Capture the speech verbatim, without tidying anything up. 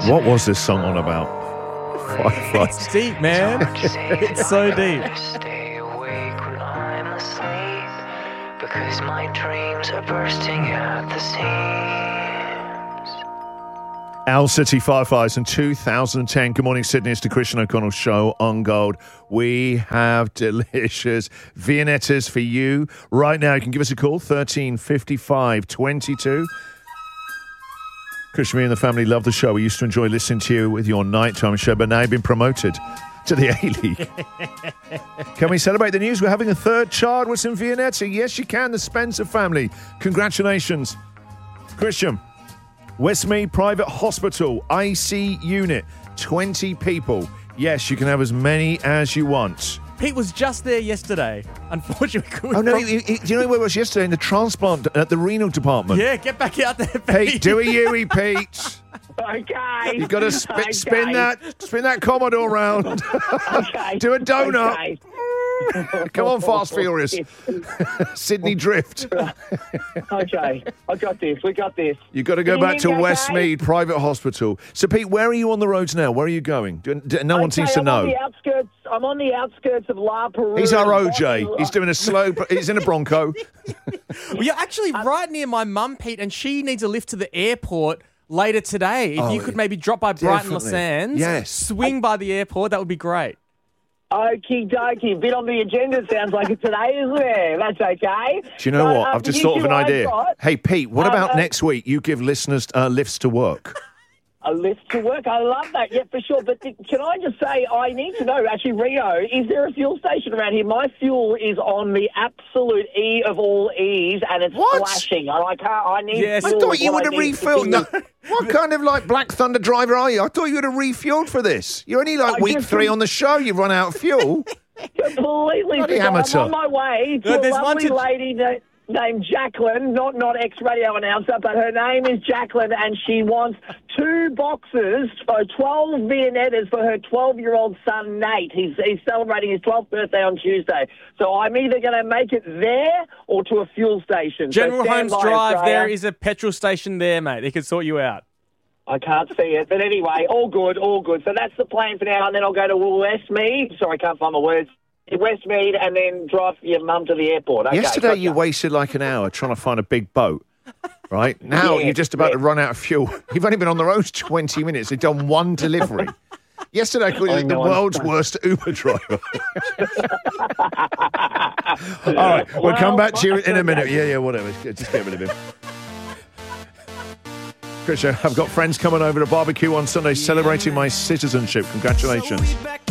What was this song on about? Fireflies. It's deep, man. It's so deep. Stay awake when I'm asleep, because my dreams are bursting at the seams. Owl City Fireflies in two thousand ten. Good morning, Sydney. It's the Christian O'Connell Show on Gold. We have delicious Viennettas for you right now. You can give us a call, thirteen fifty-five twenty-two. Christian, me and the family love the show. We used to enjoy listening to you with your nighttime show, but now you've been promoted to the A-League. Can we celebrate the news? We're having a third child with some Viennetta. Yes, you can. The Spencer family. Congratulations. Christian, Westmead Private Hospital, I C unit, twenty people. Yes, you can have as many as you want. Pete was just there yesterday. Unfortunately, we couldn't. Oh, no, he, he, do you know where I was yesterday? In the transplant, at the renal department. Yeah, get back out there, Pete. Pete, do a Yui, Pete. Okay. You've got to sp- okay. spin that spin that Commodore round. Okay. Do a donut. Okay. Come on, Fast Furious. Sydney Drift. Okay, I got this. We got this. You've got to go Can you back to hear me okay? Westmead Private Hospital. So, Pete, where are you on the roads now? Where are you going? Do, do, no one Okay, seems to I'm know. On the outskirts, I'm on the outskirts of La Perouse. He's our O J. He's doing a slow... He's in a Bronco. Well, you're actually right near my mum, Pete, and she needs a lift to the airport later today. If Oh, you could maybe drop by Brighton definitely. La Sands, Yes. swing by the airport, that would be great. Okie dokie. Bit on the agenda sounds like it today, isn't it? That's okay. Do you know But, what? um, I've just the thought of an issue I've idea. got- Hey, Pete, what Uh, about uh, next week you give listeners uh, lifts to work? A lift to work. I love that. Yeah, for sure. But th- can I just say, I need to know, actually, Rio, is there a fuel station around here? My fuel is on the absolute E of all E's, and it's What? flashing. And I can't, I need Yes. I fuel. I thought is you what would I have need to refilled. No. continue. What kind of like Black Thunder driver are you? I thought you would have refueled for this. You're only like I week just- three on the show. You've run out of fuel. Completely. Bloody forgot. amateur. I'm on my way to No, a there's one lovely to- lady na- named Jacqueline, not not ex-radio announcer, but her name is Jacqueline, and she wants two boxes for twelve Viennettas for her twelve-year-old son, Nate. He's, he's celebrating his twelfth birthday on Tuesday. So I'm either going to make it there or to a fuel station. So General stand Holmes by, Drive, Australia. there is a petrol station there, mate. They can sort you out. I can't see it. But anyway, all good, all good. So that's the plan for now, and then I'll go to Westmead. Sorry, I can't find my words. Westmead, and then drive your mum to the airport. Okay, Yesterday gotcha. you wasted like an hour trying to find a big boat. Right? Now Yeah, you're just about yeah. to run out of fuel. You've only been on the road twenty minutes. You've done one delivery. Yesterday I called you I the know, world's I'm- worst Uber driver. All right, we'll come back to you in a minute. Yeah, yeah, whatever. Just get rid of him. Christian, I've got friends coming over to barbecue on Sunday celebrating my citizenship. Congratulations.